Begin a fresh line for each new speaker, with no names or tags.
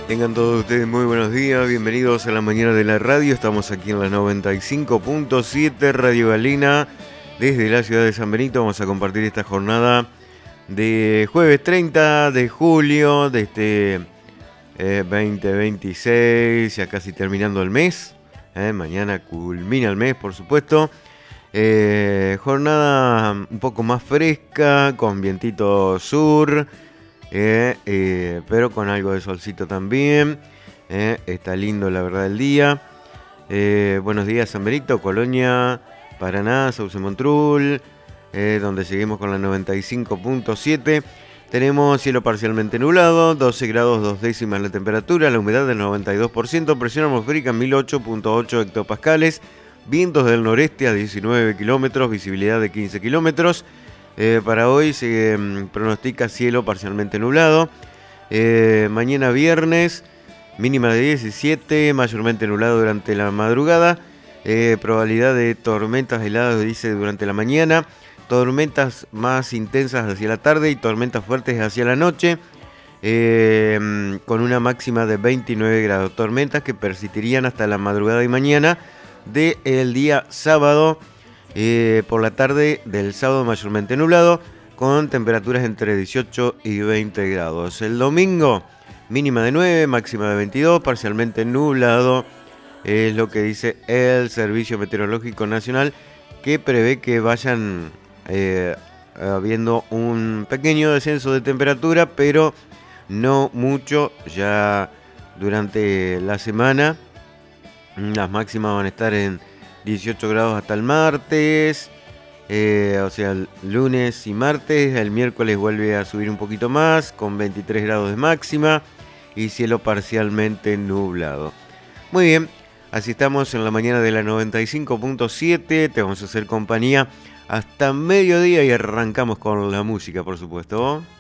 Tengan todos ustedes muy buenos días, bienvenidos a la mañana de la radio. Estamos aquí en la 95.7 Radio Galena, desde la ciudad de San Benito. Vamos a compartir esta jornada de jueves 30 de julio de este 2026, ya casi terminando el mes. Mañana culmina el mes, por supuesto. Jornada un poco más fresca, con vientito sur. Pero con algo de solcito también. Está lindo la verdad el día. Buenos días San Benito, Colonia, Paraná, Sauce Montrul, donde seguimos con la 95.7. Tenemos cielo parcialmente nublado, 12 grados 2 décimas la temperatura, la humedad del 92%, presión atmosférica 1008.8 hectopascales, vientos del noreste a 19 kilómetros, visibilidad de 15 kilómetros. Para hoy se pronostica cielo parcialmente nublado. Mañana viernes, mínima de 17, mayormente nublado durante la madrugada. Probabilidad de tormentas heladas, dice, durante la mañana. Tormentas más intensas hacia la tarde y tormentas fuertes hacia la noche. Con una máxima de 29 grados. Tormentas que persistirían hasta la madrugada y mañana del día sábado. Por la tarde del sábado mayormente nublado, con temperaturas entre 18 y 20 grados. El domingo, mínima de 9, máxima de 22, parcialmente nublado, es lo que dice el Servicio Meteorológico Nacional, que prevé que vayan habiendo un pequeño descenso de temperatura, pero no mucho. Ya durante la semana las máximas van a estar en 18 grados hasta el martes, o sea, el lunes y martes. El miércoles vuelve a subir un poquito más, con 23 grados de máxima y cielo parcialmente nublado. Muy bien, así estamos en la mañana de la 95.7. Te vamos a hacer compañía hasta mediodía y arrancamos con la música, por supuesto.